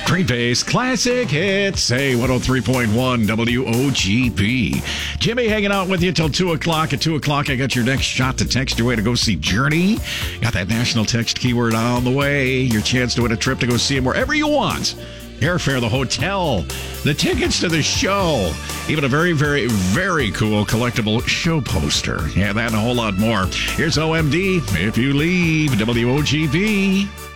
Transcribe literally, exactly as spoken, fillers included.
Straight bass, classic hits. Hey, one oh three point one W O G P. Jimmy hanging out with you till two o'clock. At two o'clock, I got your next shot to text your way to go see Journey. Got that national text keyword on the way. Your chance to win a trip to go see him wherever you want. Airfare, the hotel, the tickets to the show, even a very, very, very cool collectible show poster. Yeah, that and a whole lot more. Here's O M D. If you leave, W O G P.